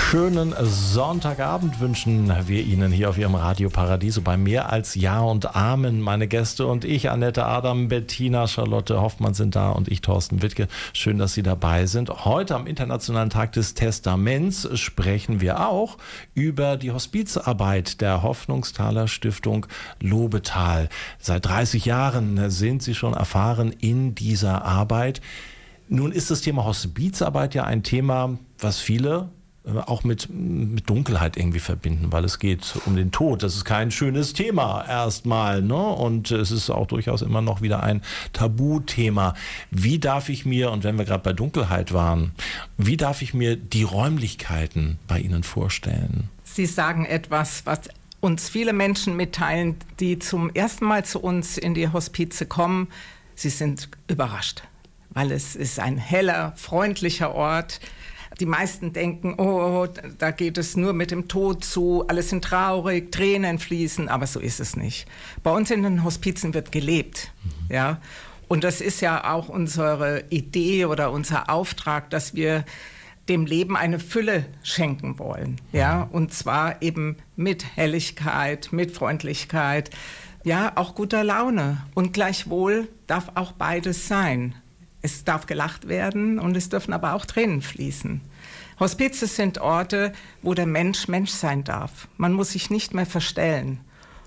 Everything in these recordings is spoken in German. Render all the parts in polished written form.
Schönen Sonntagabend wünschen wir Ihnen hier auf Ihrem Radio Paradiso bei Mehr als Ja und Amen. Meine Gäste und ich, Annette Adam, Bettina, Charlotte Hoffmann sind da und ich, Thorsten Wittke. Schön, dass Sie dabei sind. Heute am Internationalen Tag des Testaments sprechen wir auch über die Hospizarbeit der Hoffnungstaler Stiftung Lobetal. Seit 30 Jahren sind Sie schon erfahren in dieser Arbeit. Nun ist das Thema Hospizarbeit ja ein Thema, was viele auch mit Dunkelheit irgendwie verbinden, weil es geht um den Tod. Das ist kein schönes Thema erstmal, ne? Und es ist auch durchaus immer noch wieder ein Tabuthema. Wie darf ich mir, und wenn wir gerade bei Dunkelheit waren, wie darf ich mir die Räumlichkeiten bei Ihnen vorstellen? Sie sagen etwas, was uns viele Menschen mitteilen, die zum ersten Mal zu uns in die Hospize kommen. Sie sind überrascht, weil es ist ein heller, freundlicher Ort. Die meisten denken, oh, da geht es nur mit dem Tod zu, alle sind traurig, Tränen fließen, aber so ist es nicht. Bei uns in den Hospizen wird gelebt, ja. Und das ist ja auch unsere Idee oder unser Auftrag, dass wir dem Leben eine Fülle schenken wollen, ja. Und zwar eben mit Helligkeit, mit Freundlichkeit, ja, auch guter Laune. Und gleichwohl darf auch beides sein. Es darf gelacht werden und es dürfen aber auch Tränen fließen. Hospize sind Orte, wo der Mensch Mensch sein darf. Man muss sich nicht mehr verstellen.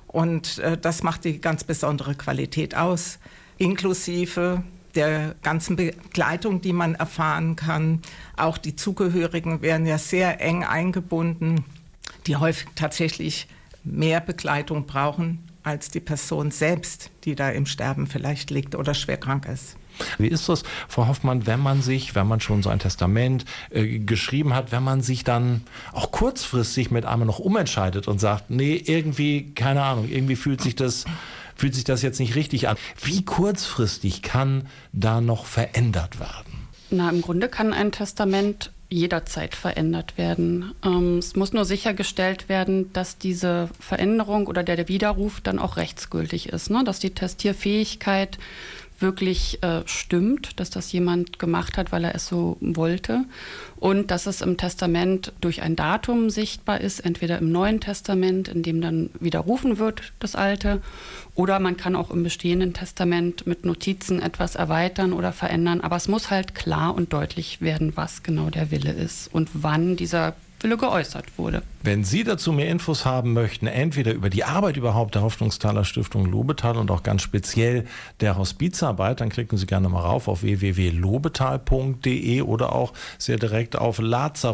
Und das macht die ganz besondere Qualität aus, inklusive der ganzen Begleitung, die man erfahren kann. Auch die Zugehörigen werden ja sehr eng eingebunden, die häufig tatsächlich mehr Begleitung brauchen als die Person selbst, die da im Sterben vielleicht liegt oder schwer krank ist. Wie ist das, Frau Hoffmann, wenn man schon so ein Testament geschrieben hat, wenn man sich dann auch kurzfristig mit einmal noch umentscheidet und sagt, nee, irgendwie, keine Ahnung, irgendwie fühlt sich das jetzt nicht richtig an. Wie kurzfristig kann da noch verändert werden? Na, im Grunde kann ein Testament jederzeit verändert werden. Es muss nur sichergestellt werden, dass diese Veränderung oder der Widerruf dann auch rechtsgültig ist, ne? Dass die Testierfähigkeit wirklich stimmt, dass das jemand gemacht hat, weil er es so wollte und dass es im Testament durch ein Datum sichtbar ist, entweder im Neuen Testament, in dem dann widerrufen wird, das Alte, oder man kann auch im bestehenden Testament mit Notizen etwas erweitern oder verändern, aber es muss halt klar und deutlich werden, was genau der Wille ist und wann dieser Wille geäußert wurde. Wenn Sie dazu mehr Infos haben möchten, entweder über die Arbeit überhaupt der Hoffnungstaler Stiftung Lobetal und auch ganz speziell der Hospizarbeit, dann klicken Sie gerne mal rauf auf www.lobetal.de oder auch sehr direkt auf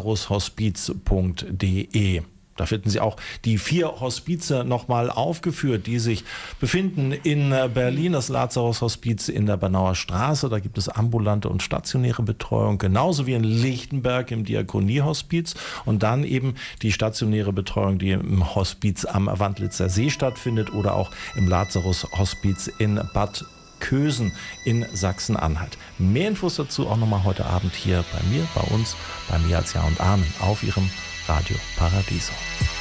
lazarushospiz.de. Da finden Sie auch die 4 Hospize nochmal aufgeführt, die sich befinden in Berlin. Das Lazarus-Hospiz in der Bernauer Straße. Da gibt es ambulante und stationäre Betreuung, genauso wie in Lichtenberg im Diakonie-Hospiz. Und dann eben die stationäre Betreuung, die im Hospiz am Wandlitzer See stattfindet oder auch im Lazarus-Hospiz in Bad Kösen in Sachsen-Anhalt. Mehr Infos dazu auch nochmal heute Abend hier bei mir, bei uns, bei Mehr als Ja und Amen auf Ihrem Radio Paradiso.